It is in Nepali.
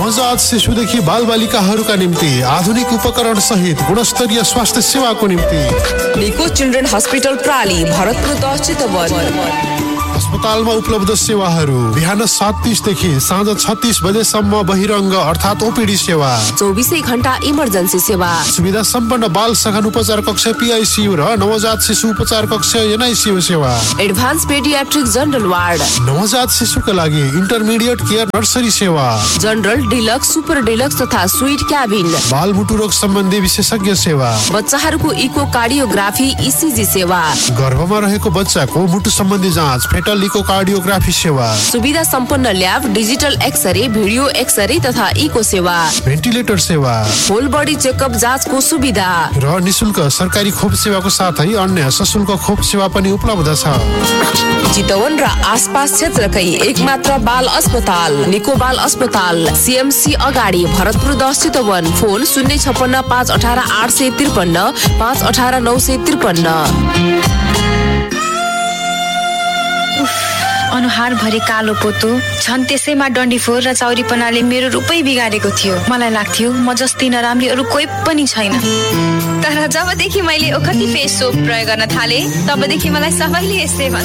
नवजात शिशुदेखि बालबालिकाहरूका निम्ति आधुनिक उपकरण सहित गुणस्तरीय स्वास्थ्य सेवाको निम्ति निको चिल्ड्रेन हस्पिटल प्राली भरतपुर 10 चितवन। अस्पतालमा उपलब्ध सेवाहरू बिहान 7:30 देखि साँझ 36 बजेसम्म बहिरङ्ग अर्थात् ओपीडी सेवा, 24 घण्टा इमर्जेन्सी सेवा, सुविधा सम्पन्न बाल सघन उपचार कक्ष PICU र नवजात शिशु उपचार कक्ष NICU सेवा, एडभान्स पेडियाट्रिक जनरल वार्ड, नवजात शिशुका लागि इन्टरमिडिएट केयर नर्सरी सेवा, जनरल डिलक्स सुपर डिलक्स तथा स्वीट क्याबिन, बालमुटु रोग सम्बन्धी विशेषज्ञ सेवा, बच्चाहरूको इको कार्डियोग्राफी ECG सेवा, गर्भमा रहेको बच्चाको मुटु सम्बन्धी जाँच फेटल इकोकार्डियोग्राफी सेवा, सुविधा सम्पन्न lab, digital x-ray, video x-ray तथा इको सेवा, भेन्टिलेटर सेवा, होल बडी चेकअप जाँचको सुविधा र निशुल्क सरकारी खोप सेवाको साथै अन्य सशुल्क खोप सेवा पनि उपलब्ध छ। चितवन र आसपास क्षेत्रकै एकमात्र बाल अस्पताल निको बाल अस्पताल CMC अगाडि भरतपुर 10 चितवन। फोन 056 518 853 518 953। अनुहार भरि कालो पोतो छन्, त्यसैमा डन्डीफोर र चौरीपनाले मेरो रूपै बिगारेको थियो। मलाई लाग्थ्यो म जस्तै नराम्री अरू कोही पनि छैन। तर जबदेखि मैले ओखती फेस सोप प्रयोग गर्न थाले तबदेखि मलाई सबैले यस्तै